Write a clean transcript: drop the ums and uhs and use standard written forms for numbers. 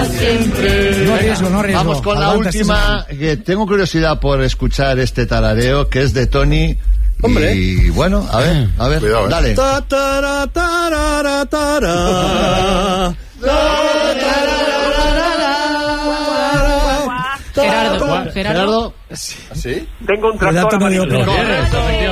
siempre. No arriesgo. Vamos con la Aguanta última, que tengo curiosidad por escuchar este tarareo, que es de Tony. Hombre. Y bueno, a ver, Cuidado, dale. Ta, tara, tarara, tara. Gerardo. Gerardo. ¿Sí? Tengo un Cuidado, tractor no digo amarillo. peor.